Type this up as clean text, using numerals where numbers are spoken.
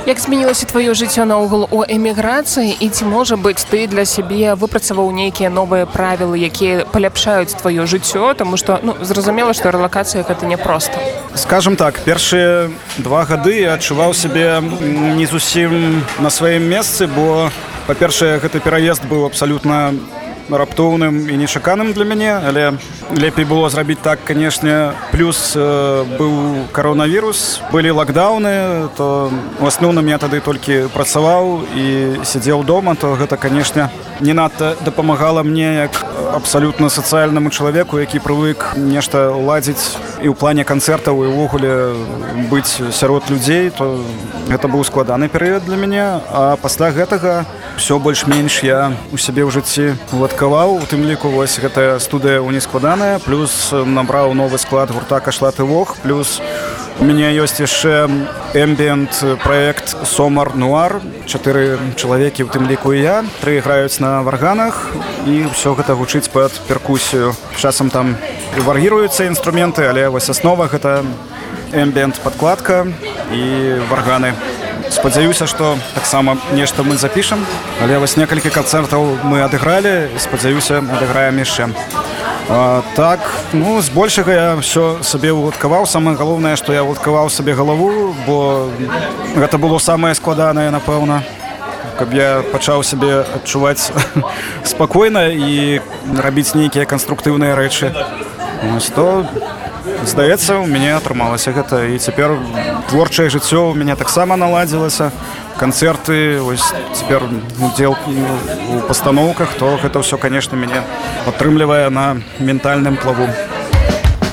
Як змянілася тваё жыццё наогул у эміграцыі і ці можа быць ты для сябе выпрацаваў нейкія новыя правілы, якія паляпшаюць тваё жыццё, таму што зразумела, што рэлакацыя гэта няпроста. Скажем так, першыя 2 гады я адчуваў сябе не зусім на сваім месцы, бо, па-першае, гэты пераезд быў абсалютна раптоўным і нечаканым для мяне, але лепей было зрабіць так, канешне. Плюс быў каронавірус, былі лакдаўны, то у асноўным я тады толькі працаваў і сядзеў дома, то гэта, канешне, не надта дапамагала мне як абсалютна сацыяльнаму чалавеку, які прывык нешта ладзіць і ў плане канцэртаў і ўвогуле быць сярод людзей, то гэта быў складаны перыяд для мяне. А пасля гэтага ўсё больш-менш я у сябе ў жыцці уладкаваў. У тым ліку вось гэтая студыя ў нескладаная, плюс набраў новы склад гурта «Кашлаты Вог», плюс у мяне ёсць яшчэ эмбіент праект «Сомар Нуар». 4 чалавекі, у тым ліку і я. 3 граюць на варганах, і ўсё гэта гучыць пад перкусію. Часам там вар'іруюцца інструменты, але вось аснова гэта эмбіент падкладка і варганы. Спадзяюся, што таксама нешта мы запішам, але вось некалькі канцэртаў мы адыгралі, і спадзяюся, адыграем яшчэ. Так, збольшага я ўсё сабе уладкаваў. Самае галоўнае, што я уладкаваў сабе галаву, бо гэта было самае складанае, напэўна, каб я пачаў сябе адчуваць спакойна і рабіць нейкія канструктыўныя рэчы. То, здаецца, у мяне атрымалася гэта, і цяпер творчае жыццё у мяне таксама наладзілася. Канцэрты, вось цяпер удзел у пастаноўках, то гэта ўсё, канешне, мяне падтрымлівае на ментальным плаву.